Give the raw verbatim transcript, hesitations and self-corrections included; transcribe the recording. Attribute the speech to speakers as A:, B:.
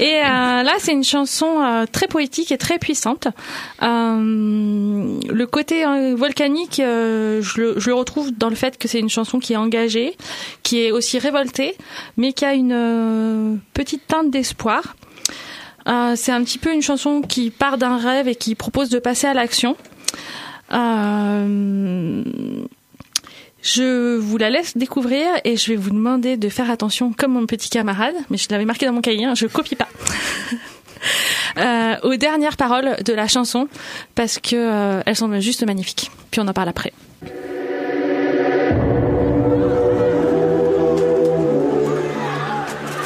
A: Et euh, là, c'est une chanson euh, très poétique et très puissante. Euh, le côté euh, volcanique, euh, je, le, je le retrouve dans le fait que c'est une chanson qui est engagée, qui est aussi révoltée, mais qui a une euh, petite teinte d'espoir. Euh, c'est un petit peu une chanson qui part d'un rêve et qui propose de passer à l'action. Euh, je vous la laisse découvrir et je vais vous demander de faire attention comme mon petit camarade, mais je l'avais marqué dans mon cahier, hein, je copie pas. euh, aux dernières paroles de la chanson parce que euh, elles sont juste magnifiques. Puis on en parle après.